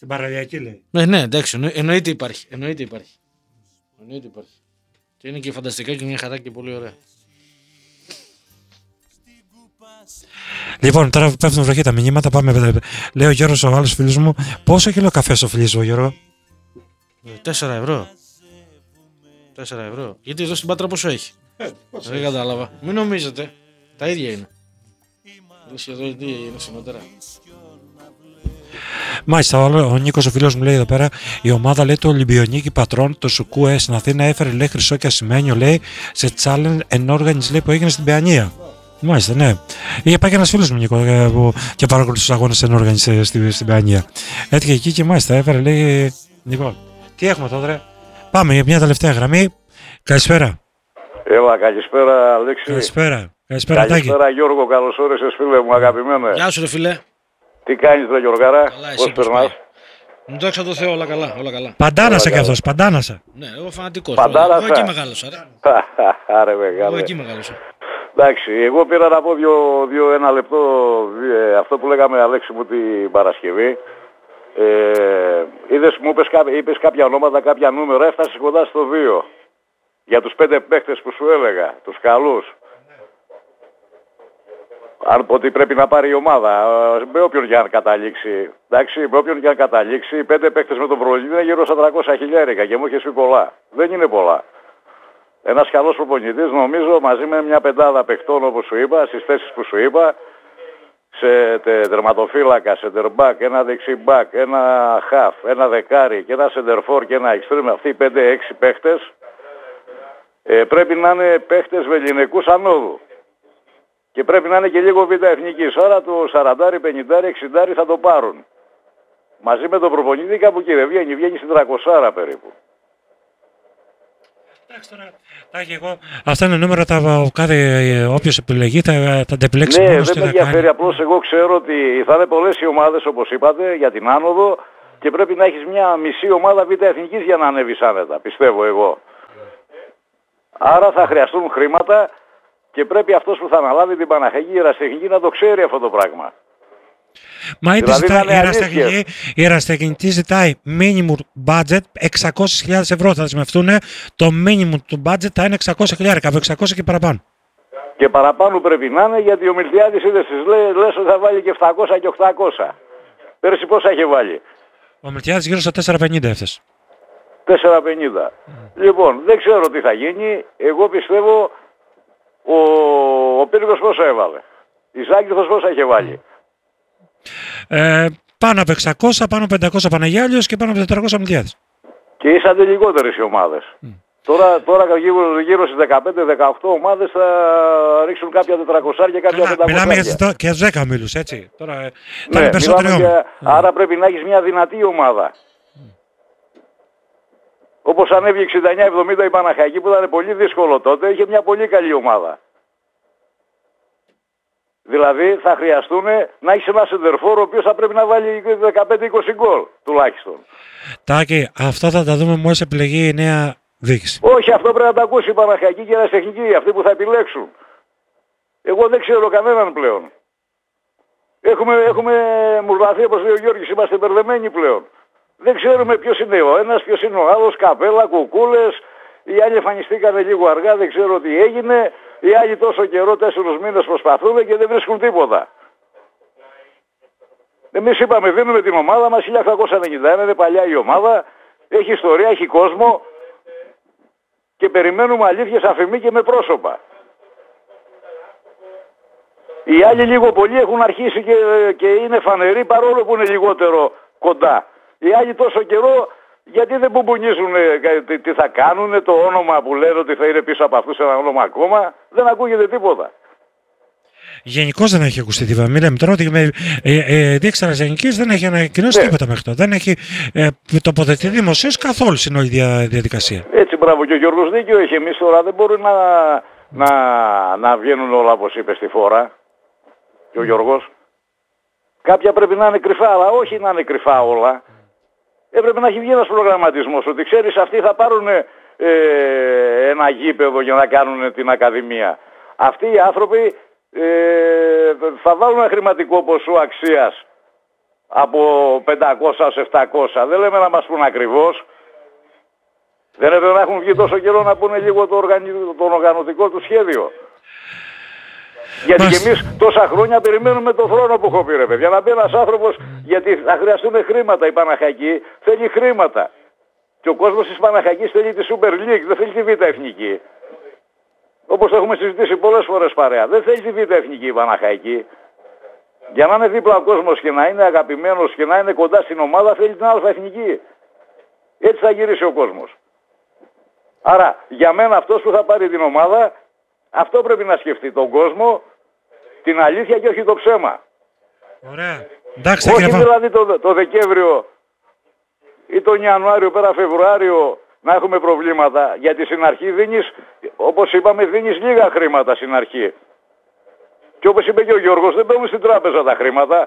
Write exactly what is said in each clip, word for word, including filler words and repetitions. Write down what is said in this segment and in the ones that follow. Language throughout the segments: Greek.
Στην παραλιακή λέει. Ναι, ναι, εντάξει, εννο, εννοείται υπάρχει. Εννοείται υπάρχει. Εννοείται υπάρχει. Και είναι και φανταστικά και μια χαρά και πολύ ωραία. Λοιπόν, τώρα πέφτουν βροχή τα μηνύματα. Πάμε. Λέει ο Γιώργος, ο άλλος φίλος μου, πόσο κιλό καφέ σου φιλίζει ο Γιώργο? Τέσσερα ευρώ. Τέσσερα ευρώ. Γιατί εδώ στην Πάτρα πόσο έχει? Ε, Δεν κατάλαβα. Μην νομίζετε. Τα ίδια είναι. Σχεδόν τι είναι συνότερα. Μάλιστα, ο Νίκος ο φίλος μου λέει εδώ πέρα, η ομάδα λέει του Ολυμπιονίκη Πατρών, το Σουκούε στην Αθήνα έφερε λέει χρυσό και ασημένιο λέει σε challenge ενόργανης λέει που έγινε στην Παιανία. Μάλιστα, ναι. Είχε πάει και ένας φίλος μου Νίκο που και παρακολουθούσε τους αγώνες ενόργανης στην, στην Παιανία. Έτυχε εκεί και μάλιστα έφερε λέει. Λοιπόν, τι έχουμε τώρα? Πάμε για μια τελευταία γραμμή. Καλησπέρα. Έλα, καλησπέρα Αλέξη. Καλησπέρα. Καλησπέρα, καλησπέρα Γιώργο, καλώς όρισες φίλε μου αγαπημένε. Γεια σου ρε φίλε. Τι κάνεις ρε Γιώργαρα, πώς περνάς? Δόξα τω Θεώ, όλα καλά, όλα καλά. Παντάνασα κι αυτός, παντάνασα. Ναι, εγώ φανατικός. Παντάνασα. Εγώ εκεί μεγάλωσα ρε. Άρε μεγάλε. Εγώ εκεί μεγάλωσα. Εντάξει, εγώ πήρα να πω δύο, δύο ένα λεπτό ε, αυτό που λέγαμε Αλέξη μου την Παρασκευή. Ε, είδες μου είπες, είπες κάποια ονόματα, κάποια νούμερα, έφτασες κοντά στο δύο. Για τους πέντε παίχτες που σου έλεγα, τους καλούς. Αν πω ότι πρέπει να πάρει η ομάδα, με όποιον και αν καταλήξει. Εντάξει, με όποιον και αν καταλήξει, οι πέντε παίκτες με τον προπονητή είναι γύρω στα τριακόσια χιλιάρικα και μου έχεις πει πολλά. Δεν είναι πολλά. Ένας καλός προπονητής νομίζω μαζί με μια πεντάδα παιχτών όπως σου είπα, στις θέσεις που σου είπα, σε τερματοφύλακα, center back, ένα δεξί back, ένα half, ένα δεκάρι και ένα center for και ένα extreme, αυτοί οι πέντε έξι παίχτες ε, πρέπει να είναι παίχτες με ελληνικούς ανόδου. Και πρέπει να είναι και λίγο β' εθνικής. Άρα το σαράντα, πενήντα, εξήντα θα το πάρουν. Μαζί με τον προπονητή κάπου και δεν βγαίνει, βγαίνει στην τριακόσια περίπου. Εντάξει τώρα, τάχει εγώ. Αυτά είναι νούμερα τα κάθε όποιος επιλεγεί θα, θα τα επιλέξει ναι, μόνος. Ναι, δεν με ενδιαφέρει. Απλώς εγώ ξέρω ότι θα είναι πολλές οι ομάδες όπως είπατε για την άνοδο και πρέπει να έχεις μια μισή ομάδα β' εθνικής για να ανέβεις άνετα, πιστεύω εγώ. Άρα θα χρειαστούν χρήματα. Και πρέπει αυτός που θα αναλάβει την Παναχαϊκή Ιεραστεχνική να το ξέρει αυτό το πράγμα. Μα είτε δηλαδή ζητάει, η, Ιεραστεχνική, η Ιεραστεχνική ζητάει minimum budget εξακόσιες χιλιάδες ευρώ. Θα δεσμευτούν το minimum του budget θα είναι εξακόσιες χιλιάδες, από εξακόσια και παραπάνω. Και παραπάνω πρέπει να είναι γιατί ο Μιλτιάδης είδες τις λες, λες ότι θα βάλει και επτακόσια και οκτακόσια. Πέρσι πόσα είχε βάλει? Ο Μιλτιάδης γύρω στα τετρακόσια πενήντα έφτασε. τετρακόσια πενήντα. Mm. Λοιπόν, δεν ξέρω τι θα γίνει. Εγώ πιστεύω. Ο, ο Πύργος πόσο έβαλε? Η Ζάγκηθος πόσα είχε βάλει? Ε, πάνω από εξακόσια, πάνω από πεντακόσια Παναγιάλιος και πάνω από τετρακόσια Μιλτιάδης. Και ήσατε λιγότερες οι ομάδες. Mm. Τώρα, τώρα γύρω, γύρω στις δεκαπέντε δεκαοκτώ ομάδες θα ρίξουν κάποια τετρακόσια και κάποια πεντακόσια. Μιλάμε για, το, και για τους δέκα ομίλους, έτσι. Τώρα, ναι, μιλάμε για, mm. Άρα πρέπει να έχεις μια δυνατή ομάδα. Mm. Όπως ανέβηκε εξήντα εννιά εβδομήντα η Παναχαϊκή που ήταν πολύ δύσκολο τότε, είχε μια πολύ καλή ομάδα. Δηλαδή θα χρειαστούν να έχεις ένα σεντερφόρ ο οποίος θα πρέπει να βάλει δεκαπέντε είκοσι γκολ τουλάχιστον. Τάκη, αυτά θα τα δούμε μόλις επιλεγεί η νέα διοίκηση. Όχι, αυτό πρέπει να τα ακούσει η Παναχαϊκή και η Ιεραστεχνική, αυτοί που θα επιλέξουν. Εγώ δεν ξέρω κανέναν πλέον. Έχουμε, έχουμε μουρλαθεί όπως λέει ο Γιώργης, είμαστε μπερδεμένοι πλέον. Δεν ξέρουμε ποιος είναι ο ένας, ποιος είναι ο άλλος, καπέλα, κουκούλες, οι άλλοι εμφανιστήκανε λίγο αργά, δεν ξέρω τι έγινε, οι άλλοι τόσο καιρό, τέσσερους μήνες προσπαθούν και δεν βρίσκουν τίποτα. Εμείς είπαμε δίνουμε την ομάδα μας, χίλια οκτακόσια ενενήντα ένα είναι παλιά η ομάδα, έχει ιστορία, έχει κόσμο και περιμένουμε αλήθειες αφημί και με πρόσωπα. Οι άλλοι λίγο πολύ έχουν αρχίσει και, και είναι φανεροί παρόλο που είναι λιγότερο κοντά. Οι άλλοι τόσο καιρό γιατί δεν μπουμπουνίζουν τι, τι θα κάνουν, το όνομα που λένε ότι θα είναι πίσω από αυτούς ένα όνομα ακόμα, δεν ακούγεται τίποτα. Γενικώς δεν έχει ακουστεί τίποτα. Μιλάμε τώρα ότι με ε, ε, διέξερα Γενικής δεν έχει ανακοινώσει ναι. τίποτα μέχρι τώρα. Δεν έχει ε, τοποθετηθεί δημοσίως καθόλου στην όλη δια, διαδικασία. Έτσι, μπράβο. Και ο Γιώργος δίκιο έχει. Εμείς τώρα δεν μπορούν να, να, να βγαίνουν όλα όπως είπε στη φόρα. Και ο Γιώργος. Κάποια πρέπει να είναι κρυφά, αλλά όχι να είναι κρυφά όλα. Έπρεπε να έχει βγει ένας προγραμματισμός, ότι ξέρεις αυτοί θα πάρουν ε, ένα γήπεδο για να κάνουν την ακαδημία. Αυτοί οι άνθρωποι ε, θα βάλουν ένα χρηματικό ποσό αξίας από πεντακόσια έως επτακόσια. Δεν λέμε να μας πούν ακριβώς. Δεν έπρεπε να έχουν βγει τόσο καιρό να πούνε λίγο το, οργανι... το οργανωτικό του σχέδιο. Γιατί και εμείς τόσα χρόνια περιμένουμε τον χρόνο που έχω πει, ρε παιδιά. Να μπει ένας άνθρωπος, γιατί θα χρειαστούν χρήματα η Παναχαϊκή, θέλει χρήματα. Και ο κόσμος της Παναχαϊκής θέλει τη Super League, δεν θέλει τη Β' Εθνική. Όπως το έχουμε συζητήσει πολλές φορές παρέα. Δεν θέλει τη Β' Εθνική η Παναχαϊκή. Για να είναι δίπλα ο κόσμος και να είναι αγαπημένος και να είναι κοντά στην ομάδα, θέλει την Α' Εθνική. Έτσι θα γυρίσει ο κόσμος. Άρα, για μένα αυτός που θα πάρει την ομάδα, αυτό πρέπει να σκεφτεί. Τον κόσμο, την αλήθεια και όχι το ψέμα. Ωραία. Εντάξει, όχι δηλαδή το, το Δεκέμβριο ή τον Ιανουάριο πέρα Φεβρουάριο να έχουμε προβλήματα. Γιατί στην αρχή δίνεις, όπως είπαμε, δίνεις λίγα χρήματα στην αρχή. Και όπως είπε και ο Γιώργος, δεν παίρνουν στην τράπεζα τα χρήματα.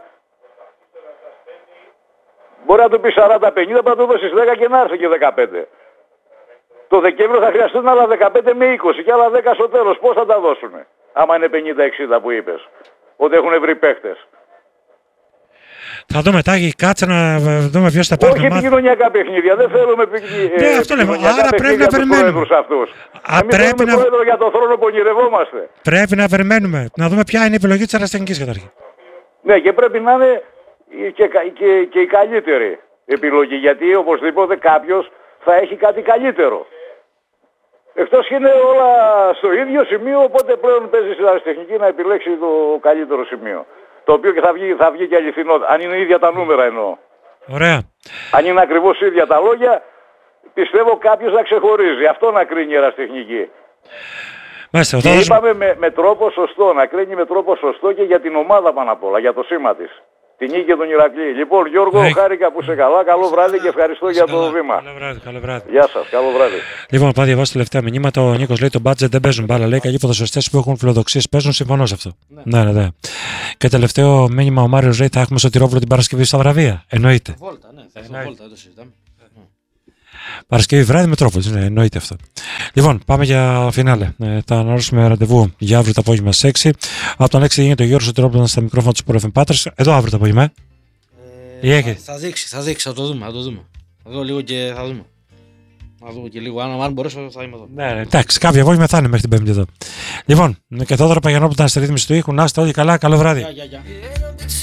Μπορεί να του πει σαράντα πενήντα, να του δώσεις δέκα και να έρθει και δεκαπέντε. Το Δεκέμβριο θα χρειαστούν άλλα δεκαπέντε με είκοσι και άλλα δέκα στο τέλος. Πώς θα τα δώσουνε, άμα είναι πενήντα εξήντα που είπες, ότι έχουν βρει παίχτες. Θα δούμε μετά, κάτσε να δούμε ποιος θα πάρει. Όχι επικοινωνιακά παιχνίδια, δεν θέλουμε επικοινωνιακά ναι, αυτό λέμε. Άρα πρέπει να περιμένουμε. Α, πρέπει να... πρόεδρο για τον χρόνο που ονειρευόμαστε. Πρέπει να περιμένουμε, να δούμε ποια είναι η επιλογή της Αεραστεχνικής καταρχήν. Ναι, και πρέπει να είναι και, και, και η καλύτερη επιλογή, γιατί οπωσδήποτε κάποιος θα έχει κάτι καλύτερο. Εκτός και είναι όλα στο ίδιο σημείο, οπότε πλέον παίζει στην αεραστεχνική να επιλέξει το καλύτερο σημείο. Το οποίο και θα βγει, θα βγει και αληθινό, αν είναι ίδια τα νούμερα εννοώ. Ωραία. Αν είναι ακριβώς ίδια τα λόγια, πιστεύω κάποιος να ξεχωρίζει. Αυτό να κρίνει η αεραστεχνική. Μάλιστα, και είπαμε με, με τρόπο σωστό, να κρίνει με τρόπο σωστό και για την ομάδα πάνω απ' όλα, για το σήμα της. Την νίκη και τον Ηρακλή. Λοιπόν, Γιώργο, ναι. Χάρηκα που είσαι καλά. Καλό βράδυ και ευχαριστώ για το βήμα. Καλό βράδυ, καλό βράδυ. Γεια σας, καλό βράδυ. Λοιπόν, πάω διαβάσω τελευταία μηνύματα. Ο Νίκος λέει: το μπάτζετ δεν παίζουν μπάλα. Λέει: καλοί ποδοσφαιριστές που έχουν φιλοδοξίες παίζουν. Συμφωνώ σε αυτό. Ναι, ναι, ναι. Και τελευταίο μήνυμα: ο Μάριος λέει: θα έχουμε Σωτηρόπουλο την Παρασκευή στα βραβεία. Εννοείται. Βόλτα, ναι, θα έχουμε Βόλτα, το συζητάμε. Παρασκευή βράδυ Μετρόπολης, ναι, εννοείται αυτό. Λοιπόν, πάμε για φινάλε. Ε, θα αναρρώσουμε ραντεβού για αύριο το απόγευμα στις έξι. Από τον έξι γίνεται ο Γιώργος Σωτηρόπουλος στα μικρόφωνα του Sport εφ εμ Πάτρας. Εδώ αύριο το απόγευμα. Ε, θα, θα δείξει, θα δείξει, θα το δούμε. Θα το δούμε. Θα δω λίγο και θα δούμε. Θα δούμε και λίγο. Αν, αν μπορέσω, θα είμαι εδώ. Ναι, ναι, εντάξει, κάποια απόγευμα θα είναι μέχρι την Πέμπτη εδώ. Λοιπόν, και Θόδωρο Παγιανόπουλο ήταν στη ρύθμιση του ήχου. Να είστε όλοι καλά, καλό βράδυ. Γεια, γεια, γεια.